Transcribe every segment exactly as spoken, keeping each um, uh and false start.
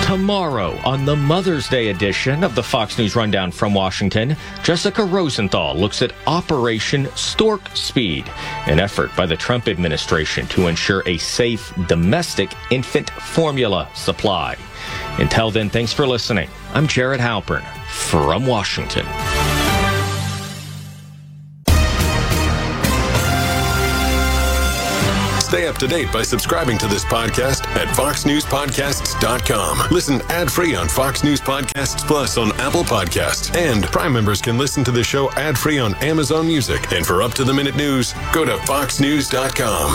Tomorrow, on the Mother's Day edition of the Fox News Rundown from Washington, Jessica Rosenthal looks at Operation Stork Speed, an effort by the Trump administration to ensure a safe domestic infant formula supply. Until then, thanks for listening. I'm Jared Halpern from Washington. Stay up to date by subscribing to this podcast at fox news podcasts dot com. Listen ad-free on Fox News Podcasts Plus on Apple Podcasts. And Prime members can listen to the show ad-free on Amazon Music. And for up-to-the-minute news, go to fox news dot com.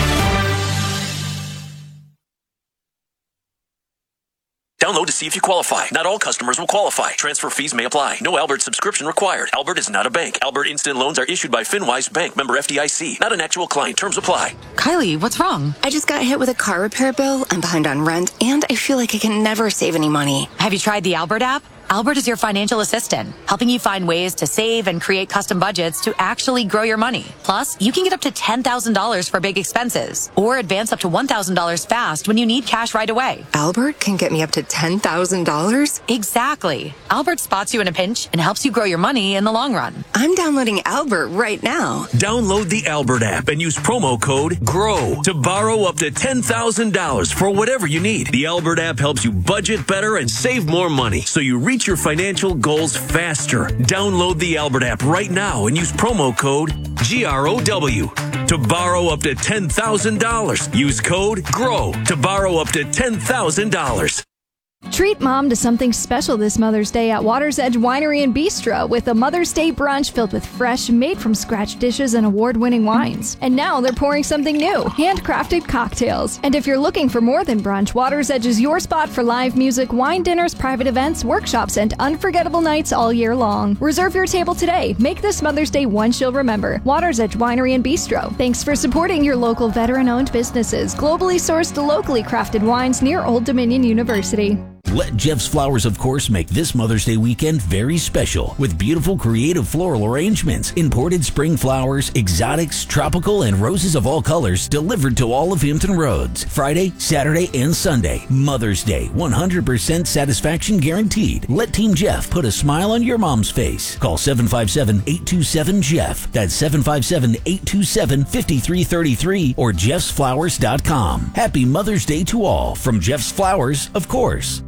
Download to see if you qualify. Not all customers will qualify. Transfer fees may apply. No Albert subscription required. Albert is not a bank. Albert Instant Loans are issued by FinWise Bank, member F D I C. Not an actual client. Terms apply. Kylie, what's wrong? I just got hit with a car repair bill. I'm behind on rent, and I feel like I can never save any money. Have you tried the Albert app? Albert is your financial assistant, helping you find ways to save and create custom budgets to actually grow your money. Plus, you can get up to ten thousand dollars for big expenses or advance up to one thousand dollars fast when you need cash right away. Albert can get me up to ten thousand dollars? Exactly. Albert spots you in a pinch and helps you grow your money in the long run. I'm downloading Albert right now. Download the Albert app and use promo code GROW to borrow up to ten thousand dollars for whatever you need. The Albert app helps you budget better and save more money so you reach your financial goals faster. Download the Albert app right now and use promo code G R O W to borrow up to ten thousand dollars. Use code GROW to borrow up to ten thousand dollars. Treat mom to something special this Mother's Day at Water's Edge Winery and Bistro with a Mother's Day brunch filled with fresh, made-from-scratch dishes and award-winning wines. And now they're pouring something new, handcrafted cocktails. And if you're looking for more than brunch, Water's Edge is your spot for live music, wine dinners, private events, workshops, and unforgettable nights all year long. Reserve your table today. Make this Mother's Day one she'll remember. Water's Edge Winery and Bistro. Thanks for supporting your local veteran-owned businesses. Globally sourced, locally crafted wines near Old Dominion University. Let Jeff's Flowers, of course, make this Mother's Day weekend very special with beautiful, creative floral arrangements, imported spring flowers, exotics, tropical, and roses of all colors delivered to all of Hampton Roads. Friday, Saturday, and Sunday. Mother's Day, one hundred percent satisfaction guaranteed. Let Team Jeff put a smile on your mom's face. Call seven five seven, eight two seven, Jeff. That's seven five seven, eight two seven, five three three three or jeffs flowers dot com. Happy Mother's Day to all from Jeff's Flowers, of course.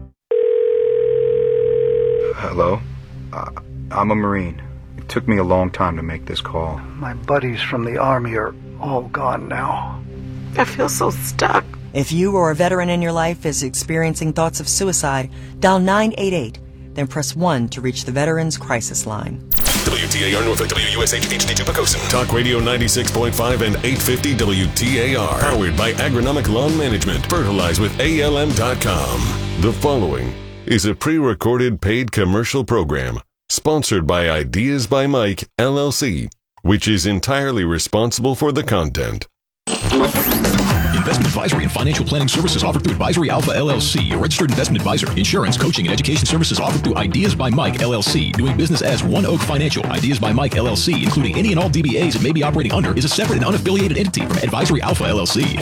Hello? Uh, I'm a Marine. It took me a long time to make this call. My buddies from the Army are all gone now. I feel so stuck. If you or a veteran in your life is experiencing thoughts of suicide, dial nine eight eight, then press one to reach the Veterans Crisis Line. W T A R Norfolk, W U S H, H D two Pocosin. Talk Radio ninety-six point five and eight fifty W T A R. Powered by Agronomic Lawn Management. Fertilize with A L M dot com. The following is a pre-recorded paid commercial program sponsored by Ideas by Mike, L L C, which is entirely responsible for the content. Investment advisory and financial planning services offered through Advisory Alpha L L C, a registered investment advisor. Insurance, coaching, and education services offered through Ideas by Mike L L C. Doing business as One Oak Financial. Ideas by Mike L L C, including any and all D B As it may be operating under, is a separate and unaffiliated entity from Advisory Alpha L L C.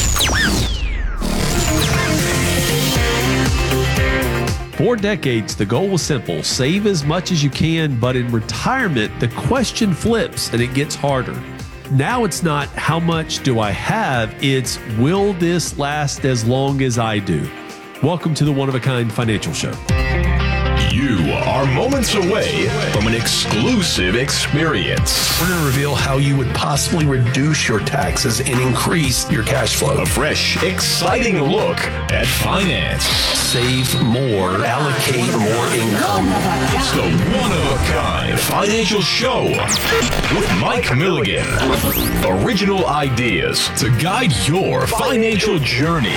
For decades, the goal was simple. Save as much as you can, but in retirement, the question flips and it gets harder. Now it's not how much do I have, it's will this last as long as I do? Welcome to the One of a Kind Financial Show. You are moments away from an exclusive experience. We're going to reveal how you would possibly reduce your taxes and increase your cash flow. A fresh, exciting look at finance. Save more, allocate more income. It's the one-of-a-kind financial show with Mike Milligan. Original ideas to guide your financial journey.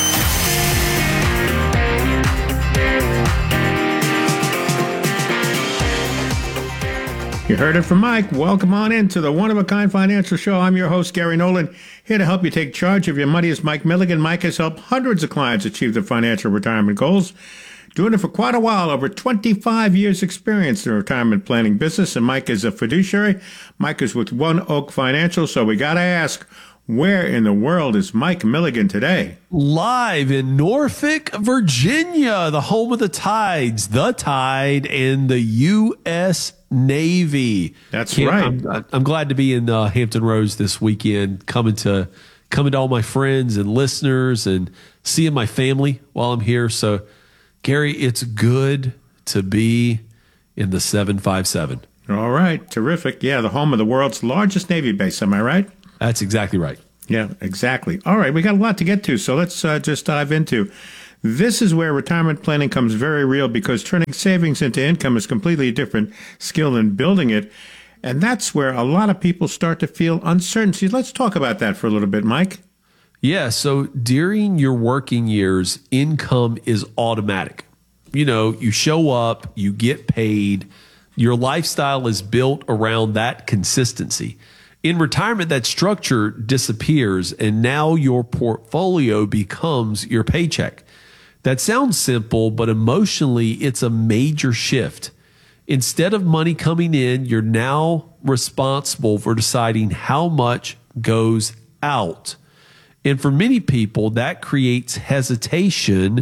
You heard it from Mike. Welcome on into the One-of-a-Kind Financial Show. I'm your host, Gary Nolan, here to help you take charge of your money. Is Mike Milligan. Mike has helped hundreds of clients achieve their financial retirement goals, doing it for quite a while, over twenty-five years experience in the retirement planning business, and Mike is a fiduciary. Mike is with One Oak Financial, so we got to ask, Where in the world is Mike Milligan today? Live in Norfolk, Virginia, the home of the Tides, the Tide, and the U S Navy. That's Can't, right. I'm, I'm glad to be in uh, Hampton Roads this weekend, coming to coming to all my friends and listeners and seeing my family while I'm here. So, Gary, it's good to be in the seven five seven. All right. Terrific. Yeah, the home of the world's largest Navy base. Am I right? That's exactly right. Yeah, exactly. All right. We got a lot to get to, so let's uh, just dive into. This is where retirement planning comes very real, because turning savings into income is completely a different skill than building it. And that's where a lot of people start to feel uncertainty. Let's talk about that for a little bit, Mike. Yeah. So during your working years, income is automatic. You know, you show up, you get paid, your lifestyle is built around that consistency. In retirement, that structure disappears, and now your portfolio becomes your paycheck. That sounds simple, but emotionally, it's a major shift. Instead of money coming in, you're now responsible for deciding how much goes out. And for many people, that creates hesitation,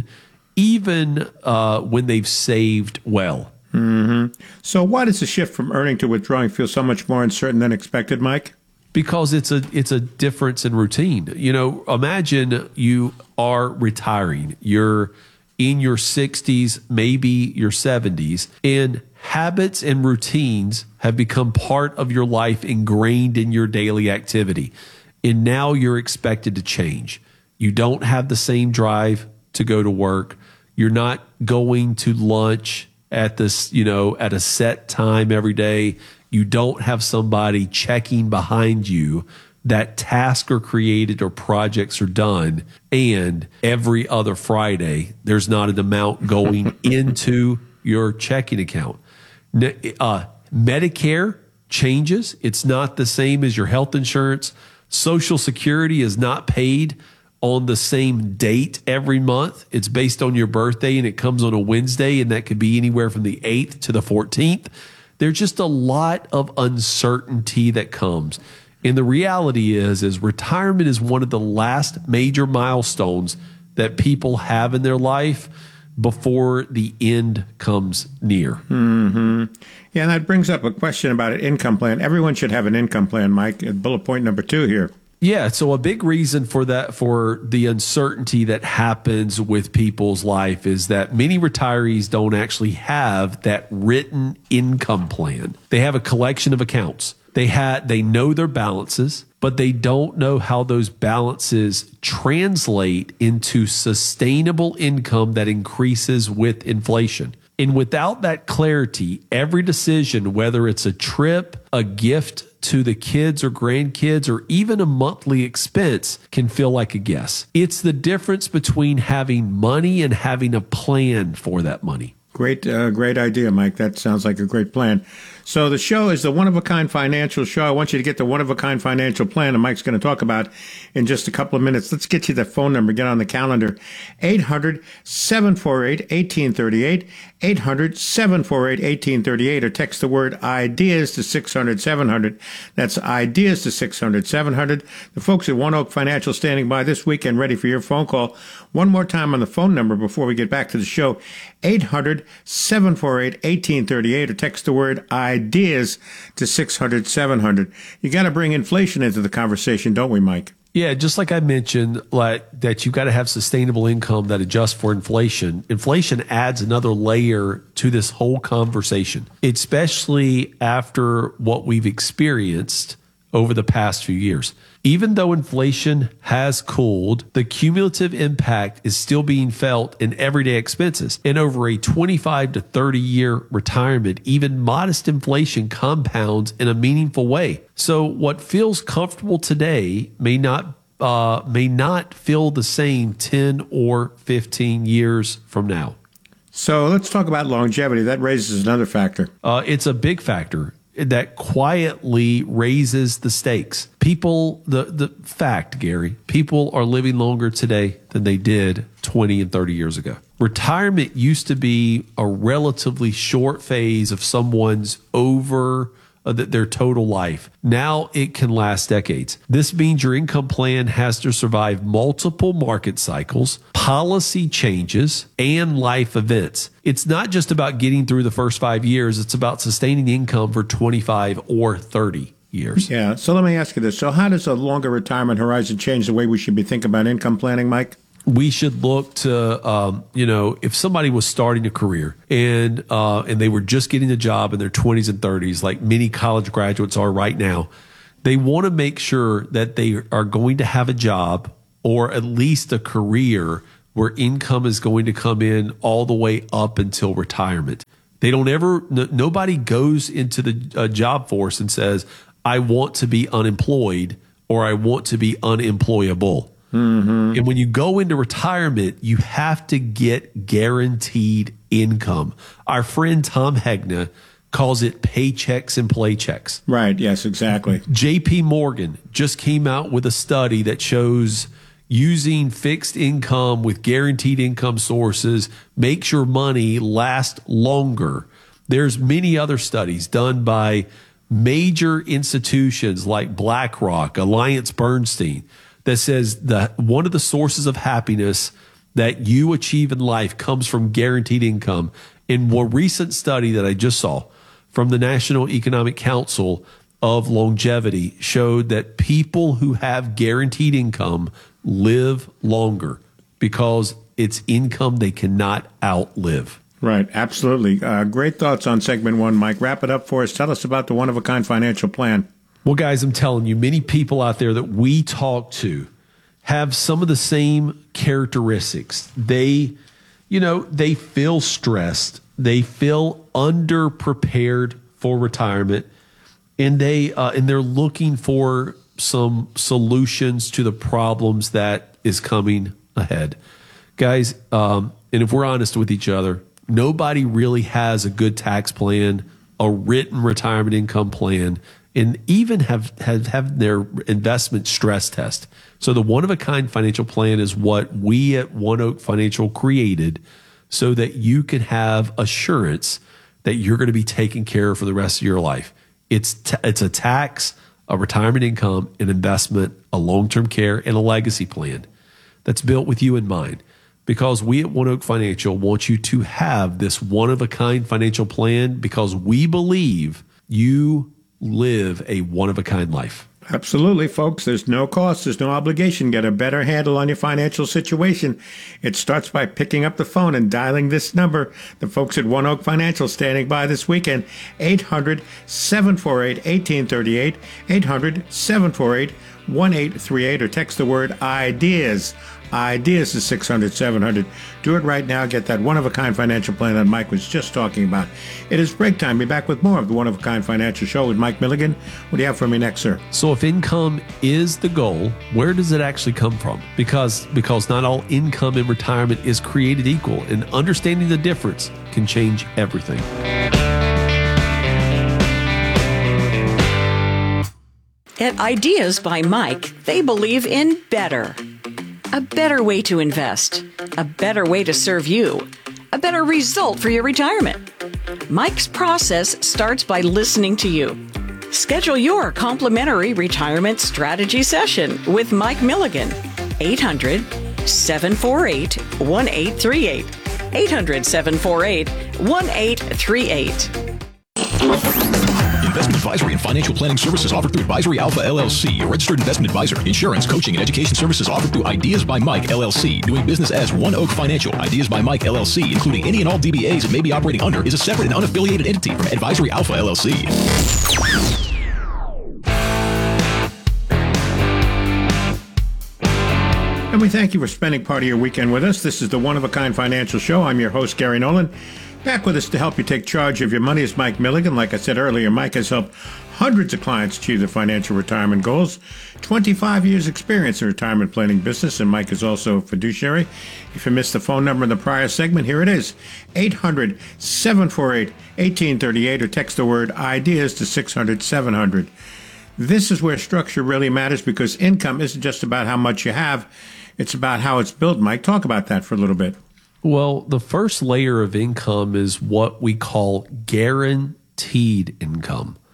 even uh, when they've saved well. Mm-hmm. So why does the shift from earning to withdrawing feel so much more uncertain than expected, Mike? Because it's a it's a difference in routine. You know, imagine you are retiring. You're in your sixties, maybe your seventies, and habits and routines have become part of your life, ingrained in your daily activity. And now you're expected to change. You don't have the same drive to go to work. You're not going to lunch at this, you know, at a set time every day. You don't have somebody checking behind you that tasks are created or projects are done. And every other Friday, there's not an amount going into your checking account. Uh, Medicare changes. It's not the same as your health insurance. Social Security is not paid on the same date every month. It's based on your birthday, and it comes on a Wednesday, and that could be anywhere from the eighth to the fourteenth. There's just a lot of uncertainty that comes. And the reality is, is retirement is one of the last major milestones that people have in their life before the end comes near. Mm-hmm. Yeah, and that brings up a question about an income plan. Everyone should have an income plan, Mike. Bullet point number two here. Yeah, so a big reason for that, for the uncertainty that happens with people's life, is that many retirees don't actually have that written income plan. They have a collection of accounts. They had, they know their balances, but they don't know how those balances translate into sustainable income that increases with inflation. And without that clarity, every decision, whether it's a trip, a gift to the kids or grandkids, or even a monthly expense, can feel like a guess. It's the difference between having money and having a plan for that money. Great, uh, great idea, Mike. That sounds like a great plan. So the show is the One-of-a-Kind Financial Show. I want you to get the One-of-a-Kind Financial Plan that Mike's going to talk about in just a couple of minutes. Let's get you the phone number. Get on the calendar. eight hundred, seven four eight, one eight three eight. eight hundred, seven four eight, one eight three eight, or text the word IDEAS to six hundred, seven hundred. That's IDEAS to six hundred, seven hundred. The folks at One Oak Financial standing by this weekend ready for your phone call. One more time on the phone number before we get back to the show. eight hundred, seven four eight, one eight three eight, or text the word IDEAS to six hundred, seven hundred. You got to bring inflation into the conversation, don't we, Mike? Yeah, just like I mentioned, like that you've got to have sustainable income that adjusts for inflation. Inflation adds another layer to this whole conversation, especially after what we've experienced over the past few years. Even though inflation has cooled, the cumulative impact is still being felt in everyday expenses. And over a twenty-five to thirty year retirement, even modest inflation compounds in a meaningful way. So what feels comfortable today may not uh, may not feel the same ten or fifteen years from now. So let's talk about longevity. That raises another factor. Uh, it's a big factor that quietly raises the stakes. People, the, the fact, Gary, people are living longer today than they did twenty and thirty years ago. Retirement used to be a relatively short phase of someone's over uh, their total life. Now it can last decades. This means your income plan has to survive multiple market cycles, policy changes, and life events. It's not just about getting through the first five years. It's about sustaining income for twenty-five or thirty years. Yeah. So let me ask you this. So how does a longer retirement horizon change the way we should be thinking about income planning, Mike? We should look to, um, you know, if somebody was starting a career and uh, and they were just getting a job in their twenties and thirties, like many college graduates are right now, they want to make sure that they are going to have a job or at least a career where income is going to come in all the way up until retirement. They don't ever, n- nobody goes into the uh, job force and says, I want to be unemployed or I want to be unemployable. Mm-hmm. And when you go into retirement, you have to get guaranteed income. Our friend Tom Hegna calls it paychecks and playchecks. Right. Yes, exactly. J P Morgan just came out with a study that shows using fixed income with guaranteed income sources makes your money last longer. There's many other studies done by major institutions like BlackRock, AllianceBernstein, that says that one of the sources of happiness that you achieve in life comes from guaranteed income. In a recent study that I just saw from the National Economic Council of Longevity showed that people who have guaranteed income live longer because it's income they cannot outlive. Right. Absolutely. Uh, great thoughts on segment one, Mike. Wrap it up for us. Tell us about the one-of-a-kind financial plan. Well, guys, I'm telling you, many people out there that we talk to have some of the same characteristics. They, you know, they feel stressed. They feel underprepared for retirement, and they uh, and they're looking for some solutions to the problems that is coming ahead. Guys, um, and if we're honest with each other, nobody really has a good tax plan, a written retirement income plan, and even have, have, have their investment stress test. So the one-of-a-kind financial plan is what we at One Oak Financial created so that you can have assurance that you're going to be taken care of for the rest of your life. It's t- it's a tax, a retirement income, an investment, a long-term care, and a legacy plan that's built with you in mind. Because we at One Oak Financial want you to have this one-of-a-kind financial plan because we believe you live a one-of-a-kind life. Absolutely, folks. There's no cost. There's no obligation. Get a better handle on your financial situation. It starts by picking up the phone and dialing this number. The folks at One Oak Financial standing by this weekend. eight hundred, seven four eight, one eight three eight. eight hundred, seven four eight, one eight three eight. Or text the word IDEAS. Ideas to six hundred, seven hundred. Do it right now. Get that one-of-a-kind financial plan that Mike was just talking about. It is break time. Be back with more of the One-of-a-Kind Financial Show with Mike Milligan. What do you have for me next, sir? So if income is the goal, where does it actually come from? Because, because not all income in retirement is created equal, and understanding the difference can change everything. At Ideas by Mike, they believe in better. A better way to invest, a better way to serve you, a better result for your retirement. Mike's process starts by listening to you. Schedule your complimentary retirement strategy session with Mike Milligan. eight hundred, seven four eight, one eight three eight. eight hundred, seven four eight, one eight three eight. Investment advisory and financial planning services offered through Advisory Alpha L L C, a registered investment advisor. Insurance, coaching, and education services offered through Ideas by Mike L L C, doing business as One Oak Financial. Ideas by Mike L L C, including any and all D B As it may be operating under, is a separate and unaffiliated entity from Advisory Alpha L L C. And we thank you for spending part of your weekend with us. This is the One-of-a-Kind Financial Show. I'm your host, Gary Nolan. Back with us to help you take charge of your money is Mike Milligan. Like I said earlier, Mike has helped hundreds of clients achieve their financial retirement goals. twenty-five years experience in retirement planning business, and Mike is also a fiduciary. If you missed the phone number in the prior segment, here it is, eight hundred, seven four eight, one eight three eight, or text the word IDEAS to six hundred, seven hundred. This is where structure really matters because income isn't just about how much you have, it's about how it's built. Mike, talk about that for a little bit. Well, the first layer of income is what we call guaranteed income.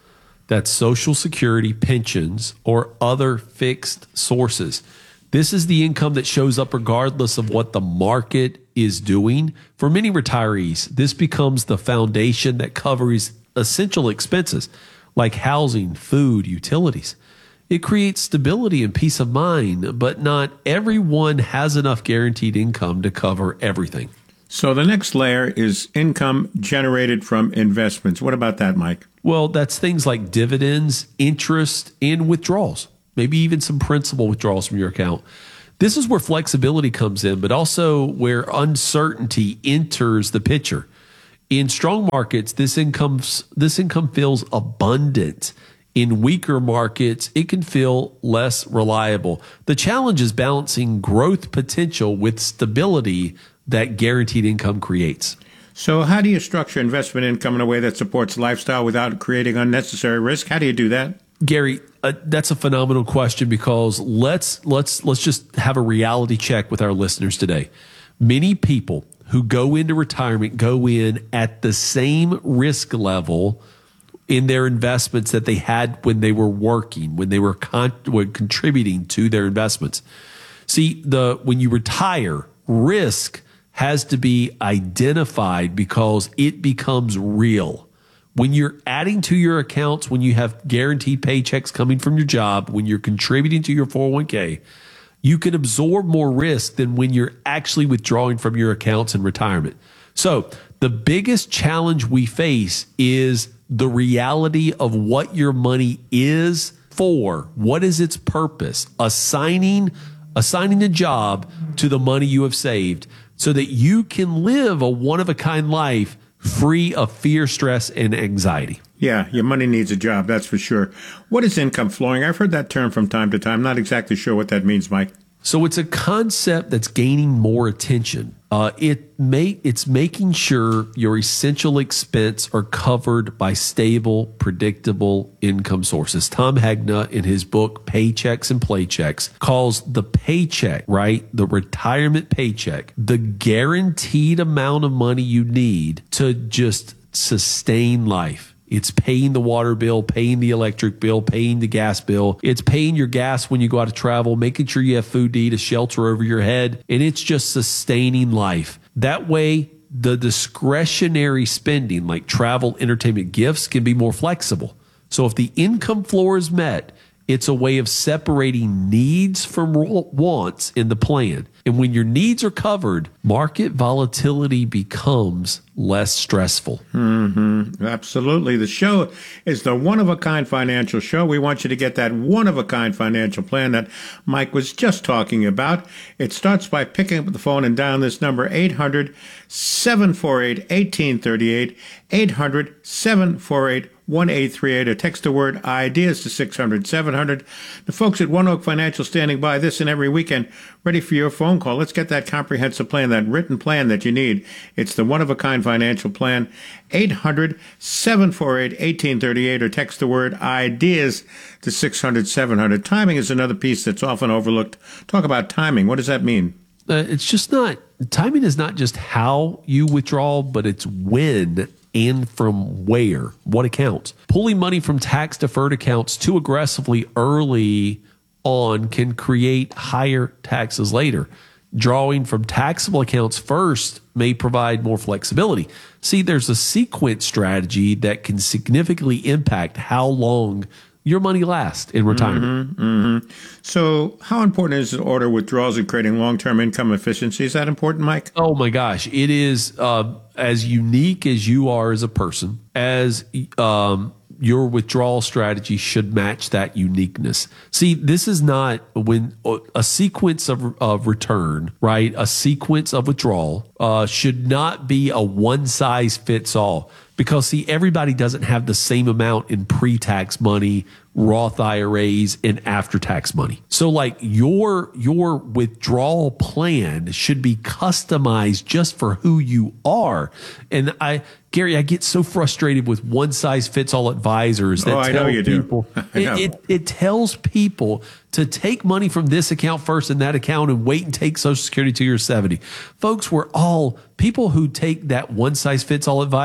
That's Social Security, pensions, or other fixed sources. This is the income that shows up regardless of what the market is doing. For many retirees, this becomes the foundation that covers essential expenses like housing, food, utilities. It creates stability and peace of mind, but not everyone has enough guaranteed income to cover everything. So the next layer is income generated from investments. What about that, Mike? Well, that's things like dividends, interest, and withdrawals. Maybe even some principal withdrawals from your account. This is where flexibility comes in, but also where uncertainty enters the picture. In strong markets, this income, this income feels abundant. In weaker markets, it can feel less reliable. The challenge is balancing growth potential with stability that guaranteed income creates. So how do you structure investment income in a way that supports lifestyle without creating unnecessary risk? How do you do that? Gary, uh, that's a phenomenal question, because let's let's let's just have a reality check with our listeners today. Many people who go into retirement go in at the same risk level in their investments that they had when they were working, when they were, con- were contributing to their investments. See, the when you retire, risk has to be identified because it becomes real. When you're adding to your accounts, when you have guaranteed paychecks coming from your job, when you're contributing to your four oh one k, you can absorb more risk than when you're actually withdrawing from your accounts in retirement. So the biggest challenge we face is the reality of what your money is for. What is its purpose? Assigning, assigning a job to the money you have saved so that you can live a one-of-a-kind life free of fear, stress, and anxiety. Yeah, your money needs a job, that's for sure. What is income flooring? I've heard that term from time to time. Not exactly sure what that means, Mike. So it's a concept that's gaining more attention. Uh, it may, it's making sure your essential expense are covered by stable, predictable income sources. Tom Hegna, in his book, Paychecks and Playchecks, calls the paycheck, right, the retirement paycheck, the guaranteed amount of money you need to just sustain life. It's paying the water bill, paying the electric bill, paying the gas bill. It's paying your gas when you go out to travel, making sure you have food to eat, a shelter over your head, and it's just sustaining life. That way, the discretionary spending like travel, entertainment, gifts can be more flexible. So if the income floor is met, it's a way of separating needs from wants in the plan. And when your needs are covered, market volatility becomes less stressful. Mm-hmm. Absolutely. The show is the one-of-a-kind financial show. We want you to get that one-of-a-kind financial plan that Mike was just talking about. It starts by picking up the phone and dialing this number, eight hundred, seven four eight, one eight three eight, eight hundred, seven four eight, one eight three eight, or text the word IDEAS to six hundred, seven hundred. The folks at One Oak Financial standing by this and every weekend, ready for your phone call. Let's get that comprehensive plan, that written plan that you need. It's the one-of-a-kind financial plan, eight hundred, seven four eight, one eight three eight, or text the word IDEAS to six hundred, seven hundred. Timing is another piece that's often overlooked. Talk about timing. What does that mean? Uh, it's just not, timing is not just how you withdraw, but it's when and from where, what accounts. Pulling money from tax-deferred accounts too aggressively early on can create higher taxes later. Drawing from taxable accounts first may provide more flexibility. See, there's a sequence strategy that can significantly impact how long your money lasts in retirement. Mm-hmm, mm-hmm. So how important is the order withdrawals in creating long-term income efficiency? Is that important, Mike? Oh, my gosh. It is uh, as unique as you are as a person, as um, your withdrawal strategy should match that uniqueness. See, this is not when a sequence of, of return, right? A sequence of withdrawal uh, should not be a one-size-fits-all. Because, see, everybody doesn't have the same amount in pre-tax money, Roth I R As, and after-tax money. So, like, your your withdrawal plan should be customized just for who you are. And, I, Gary, I get so frustrated with one-size-fits-all advisors that oh, I tell know you people, do. I know. It, it, it tells people to take money from this account first and that account and wait and take Social Security till you're seventy. Folks, we're all, people who take that one-size-fits-all advice have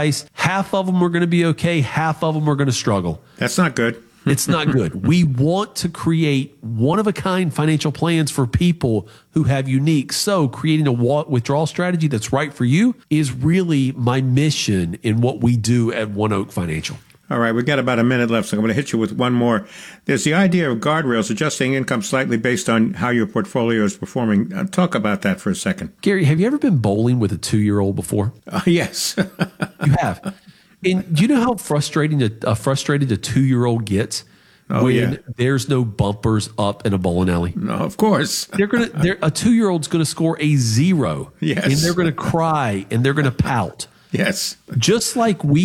half of them are going to be okay, half of them are going to struggle. That's not good. It's not good. We want to create one-of-a-kind financial plans for people who have unique. So creating a withdrawal strategy that's right for you is really my mission in what we do at One Oak Financial. All right, we've got about a minute left, so I'm going to hit you with one more. There's the idea of guardrails, adjusting income slightly based on how your portfolio is performing. Uh, talk about that for a second. Gary, have you ever been bowling with a two-year-old before? Uh, yes. You have. And do you know how frustrating a, uh, frustrated a two-year-old gets oh, when yeah. there's no bumpers up in a bowling alley? No, of course. They're gonna. They're, a two-year-old's going to score a zero. Yes. And they're going to cry and they're going to pout. Yes. Just like we